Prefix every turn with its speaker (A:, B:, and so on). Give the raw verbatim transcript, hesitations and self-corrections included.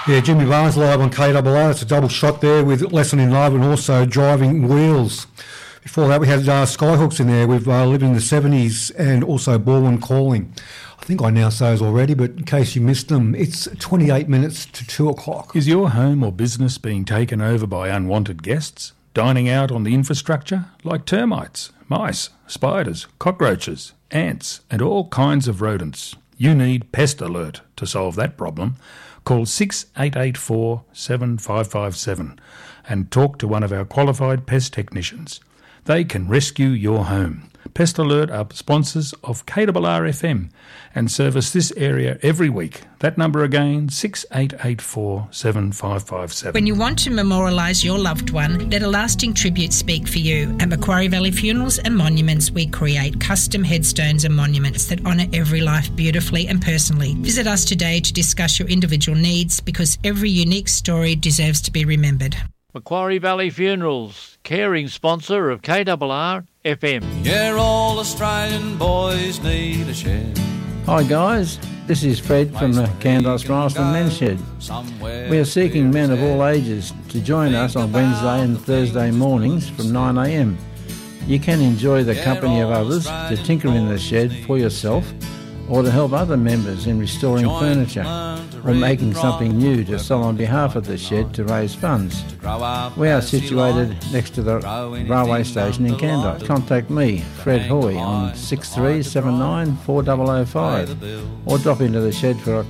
A: Yeah, Jimmy Barnes live on K R R. It's a double shot there with Lesson in Love and also Driving Wheels. Before that, we had uh, Skyhooks in there with uh, Living in the seventies and also Baldwin Calling. I think I announced those already, but in case you missed them, it's twenty-eight minutes to two o'clock.
B: Is your home or business being taken over by unwanted guests? Dining out on the infrastructure like termites, mice, spiders, cockroaches, ants and all kinds of rodents? You need Pest Alert to solve that problem. Call six eight eight four, seven five five seven and talk to one of our qualified pest technicians. They can rescue your home. Pest Alert are sponsors of K R R F M and service this area every week. That number again, six eight eight four, seven five five seven.
C: When you want to memorialise your loved one, let a lasting tribute speak for you. At Macquarie Valley Funerals and Monuments, we create custom headstones and monuments that honour every life beautifully and personally. Visit us today to discuss your individual needs, because every unique story deserves to be remembered.
D: Macquarie Valley Funerals, caring sponsor of K R R F M.
E: Yeah, all Australian boys need a shed.
F: Hi guys, this is Fred from the Candos Marston Men's Shed. We are seeking men of all ages to join us on Wednesday and Thursday mornings from nine a m. You can enjoy the company of others, to tinker in the shed for yourself, or to help other members in restoring furniture or making something new to sell on behalf of the shed to raise funds. We are situated next to the railway station in Candos. Contact me, Fred Hoy, on six three seven nine, four zero zero five or drop into the shed for a